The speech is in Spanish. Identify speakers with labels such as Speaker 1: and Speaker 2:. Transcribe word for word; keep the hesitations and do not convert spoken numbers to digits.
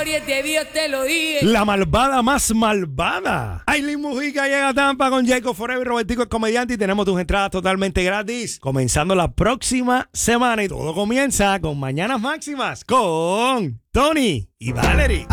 Speaker 1: Gloria de Dios te lo dije.
Speaker 2: La malvada más malvada. Aileen Mujica llega a Tampa con Jacob Forever, Robertico el comediante, y tenemos tus entradas totalmente gratis. Comenzando la próxima semana y todo comienza con Mañanas Máximas con Tony y Valerie.